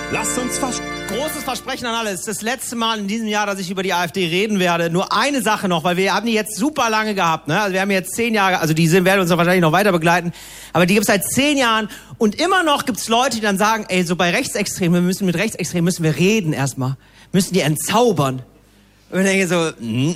Lasst uns Großes Versprechen an alle. Es ist das letzte Mal in diesem Jahr, dass ich über die AfD reden werde. Nur eine Sache noch, weil wir haben die jetzt super lange gehabt. Ne? Also wir haben jetzt 10 Jahre, also werden uns wahrscheinlich noch weiter begleiten. Aber die gibt es seit 10 Jahren. Und immer noch gibt es Leute, die dann sagen, ey, so bei Rechtsextremen, mit Rechtsextremen müssen wir reden erstmal. Müssen die entzaubern. Und ich denke so,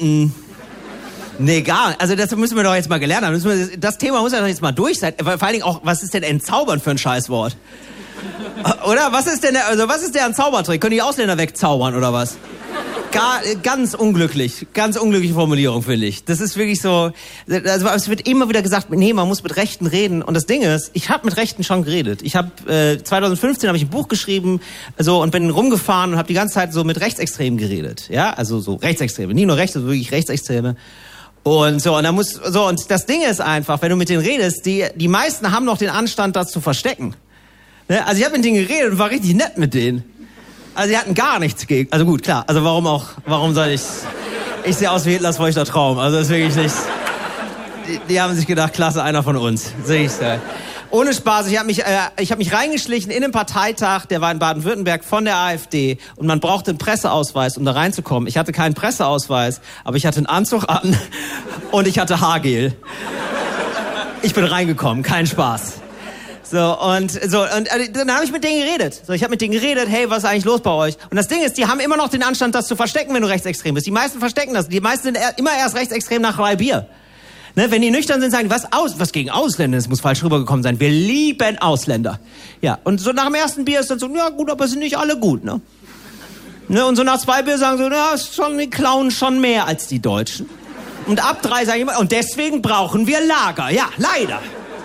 nee, gar nicht. Also das müssen wir doch jetzt mal gelernt haben. Das Thema muss ja doch jetzt mal durch sein. Vor allen Dingen auch, was ist denn entzaubern für ein Scheißwort? Oder? Was ist der ein Zaubertrick? Können die Ausländer wegzaubern oder was? Ganz unglückliche Formulierung, finde ich. Das ist wirklich so, also es wird immer wieder gesagt, nee, man muss mit Rechten reden. Und das Ding ist, ich habe mit Rechten schon geredet. 2015 habe ich ein Buch geschrieben, so, und bin rumgefahren und habe die ganze Zeit so mit Rechtsextremen geredet. Ja, also so Rechtsextreme, nicht nur Rechte, sondern wirklich Rechtsextreme. Und und das Ding ist einfach, wenn du mit denen redest, die meisten haben noch den Anstand, das zu verstecken. Also ich habe mit denen geredet und war richtig nett mit denen. Also die hatten gar nichts gegen. Also gut, klar. Also warum soll ich sehe aus wie Hitlers feuchter Traum. Also das ist wirklich nichts. Die haben sich gedacht, klasse, einer von uns. Sehe ich da. Ohne Spaß, ich hab mich reingeschlichen in den Parteitag, der war in Baden-Württemberg von der AfD. Und man brauchte einen Presseausweis, um da reinzukommen. Ich hatte keinen Presseausweis, aber ich hatte einen Anzug an und ich hatte Haargel. Ich bin reingekommen, kein Spaß. Und dann habe ich mit denen geredet. Ich habe mit denen geredet, hey, was ist eigentlich los bei euch? Und das Ding ist, die haben immer noch den Anstand, das zu verstecken, wenn du rechtsextrem bist. Die meisten verstecken das. Die meisten sind immer erst rechtsextrem nach 3 Bier. Ne, wenn die nüchtern sind, sagen, was gegen Ausländer, das muss falsch rübergekommen sein. Wir lieben Ausländer. Ja, und so nach dem ersten Bier ist dann so, ja gut, aber sind nicht alle gut, ne? Und so nach 2 Bier sagen so, ja, die klauen schon mehr als die Deutschen. Und ab 3 sagen immer, und deswegen brauchen wir Lager. Ja, leider.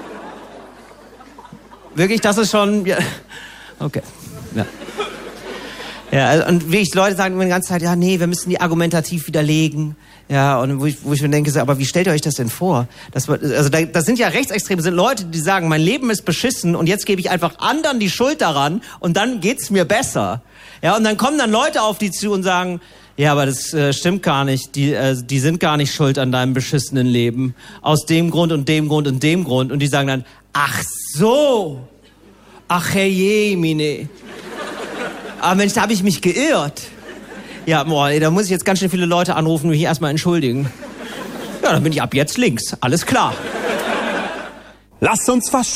Wirklich, das ist schon, ja, okay, ja. Ja, und wie Leute sagen immer die ganze Zeit, ja, nee, wir müssen die argumentativ widerlegen. Ja, und wo ich mir denke, so, aber wie stellt ihr euch das denn vor? Das sind ja Rechtsextreme, sind Leute, die sagen, mein Leben ist beschissen und jetzt gebe ich einfach anderen die Schuld daran und dann geht's mir besser. Ja, und dann kommen dann Leute auf die zu und sagen, ja, aber das stimmt gar nicht. Die sind gar nicht schuld an deinem beschissenen Leben. Aus dem Grund und dem Grund und dem Grund. Und die sagen dann, ach so. Ach herrjemine. Aber Mensch, da habe ich mich geirrt. Ja, da muss ich jetzt ganz schön viele Leute anrufen und mich erstmal entschuldigen. Ja, dann bin ich ab jetzt links. Alles klar. Lasst uns